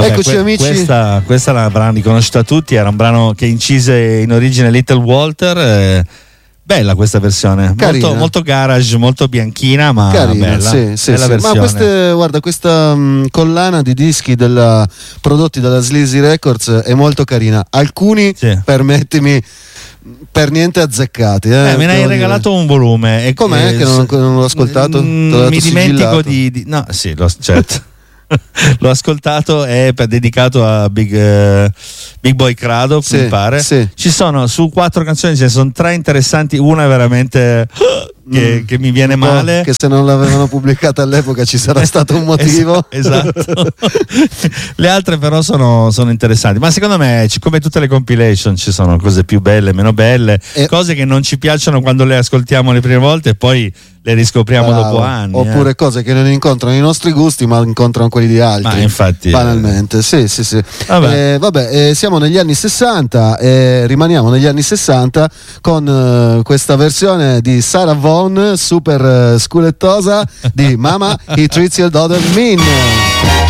Eccoci amici. Questa l'avranno riconosciuta tutti, era un brano che incise in origine Little Walter. Bella questa versione, molto, molto garage, molto bianchina, ma carina, bella. Sì. Ma questa collana di dischi prodotti dalla Sleazy Records è molto carina. Alcuni, permettimi, per niente azzeccati. Me ne hai regalato un volume. E com'è che non l'ho ascoltato? Mi dimentico di no, sì, certo. L'ho ascoltato, è dedicato a Big Boy Crado, mi pare. Sì. Ci sono su 4 canzoni, ce ne sono 3 interessanti, una è veramente che mi viene male. Che se non l'avevano pubblicata all'epoca ci sarà stato un motivo. Esatto. Le altre però sono interessanti, ma secondo me, come tutte le compilation, ci sono cose più belle, meno belle, cose che non ci piacciono quando le ascoltiamo le prime volte e poi le riscopriamo dopo anni. Oppure cose che non incontrano i nostri gusti ma incontrano quelli di altri. Ma infatti, banalmente, sì. Siamo negli anni 60 e rimaniamo negli anni 60 con questa versione di Sarah Vaughan super sculettosa di Mama He Treats Your Daughter Mean.